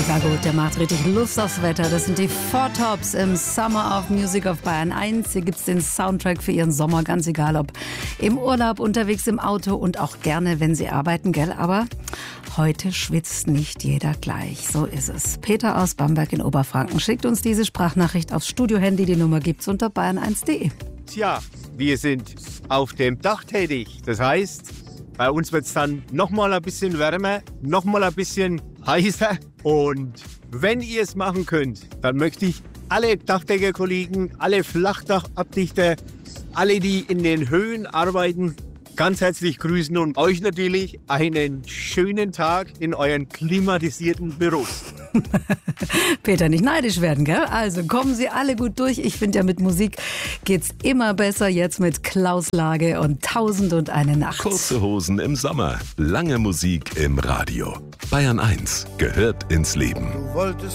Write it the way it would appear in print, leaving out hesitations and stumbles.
mega gut, der macht richtig Lust aufs Wetter. Das sind die Four Tops im Summer of Music auf Bayern 1. Hier gibt's den Soundtrack für Ihren Sommer, ganz egal ob im Urlaub, unterwegs im Auto und auch gerne, wenn Sie arbeiten, gell? Aber heute schwitzt nicht jeder gleich, so ist es. Peter aus Bamberg in Oberfranken schickt uns diese Sprachnachricht aufs Studiohandy. Die Nummer gibt's unter bayern1.de. Tja, wir sind auf dem Dach tätig. Das heißt, bei uns wird es dann nochmal ein bisschen wärmer, nochmal ein bisschen heißer. Und wenn ihr es machen könnt, dann möchte ich alle Dachdeckerkollegen, alle Flachdachabdichter, alle, die in den Höhen arbeiten, ganz herzlich grüßen und euch natürlich einen schönen Tag in euren klimatisierten Büros. Peter, nicht neidisch werden, gell? Also kommen Sie alle gut durch. Ich finde ja, mit Musik geht's immer besser. Jetzt mit Klaus Lage und 1001 Nacht. Kurze Hosen im Sommer, lange Musik im Radio. Bayern 1 gehört ins Leben. Du wolltest